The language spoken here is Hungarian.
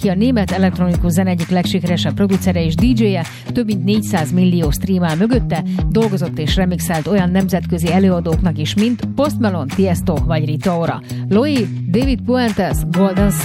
aki a német elektronikus zene egyik legsikeresebb producere és DJ-je, több mint 400 millió stream áll mögötte, dolgozott és remixelt olyan nemzetközi előadóknak is, mint Post Malone, Tiesto vagy Rita Ora. Loi, David Puentes, Golden